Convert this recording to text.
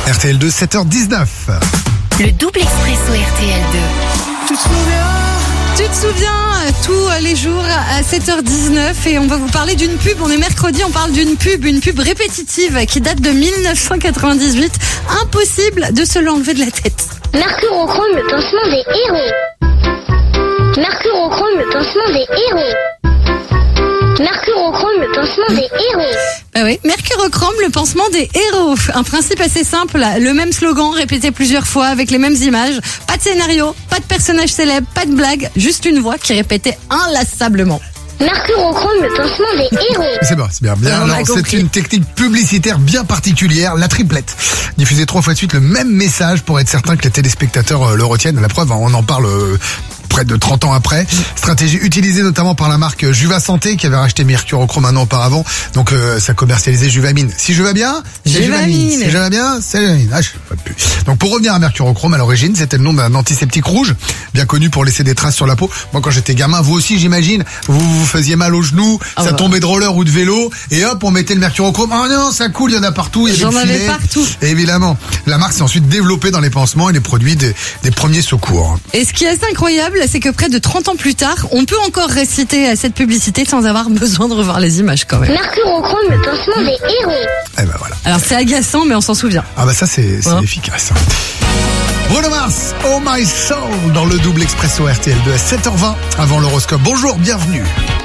RTL2, 7h19. Le double expresso RTL2. Tu te souviens tous les jours à 7h19 et on va vous parler d'une pub. On est mercredi, on parle d'une pub répétitive qui date de 1998. Impossible de se l'enlever de la tête. Mercurochrome, le pansement des héros. Mercurochrome, le pansement des héros. Mercurochrome, le pansement des héros. Ah oui, Mercurochrome, le pansement des héros. Un principe assez simple, le même slogan répété plusieurs fois avec les mêmes images. Pas de scénario, pas de personnage célèbre, pas de blague, juste une voix qui répétait inlassablement. Mercurochrome, le pansement des héros. C'est bon, c'est bien. On a Alors, c'est compris. une technique publicitaire bien particulière, la triplette. Diffuser 3 fois de suite le même message pour être certain que les téléspectateurs le retiennent. La preuve, on en parle près de 30 ans après. Stratégie utilisée notamment par la marque Juva Santé qui avait racheté Mercurochrome un an auparavant. Donc ça commercialisait Juvamine. Si je vais bien, c'est Juvamine. Si je vais bien, c'est Juvamine. Ah, je sais pas plus. Donc pour revenir à Mercurochrome, à l'origine, c'était le nom d'un antiseptique rouge, bien connu pour laisser des traces sur la peau. Moi quand j'étais gamin, vous aussi j'imagine, vous faisiez mal aux genoux, ça tombait de roller ou de vélo, et hop, on mettait le Mercurochrome. Oh non, ça coule, il y en a partout, il y avait J'en le avais filet. partout. Et évidemment, la marque s'est ensuite développée dans les pansements et les produits des premiers secours. Et ce qui est assez incroyable, c'est que près de 30 ans plus tard, on peut encore réciter cette publicité sans avoir besoin de revoir les images quand même. Mercurochrome, le pansement des héros. Et ben voilà. Alors c'est agaçant, mais on s'en souvient. Ah bah ça c'est Hein efficace. Bruno Mars, Oh My Soul, dans le double expresso RTL2 à 7h20 avant l'horoscope. Bonjour, bienvenue.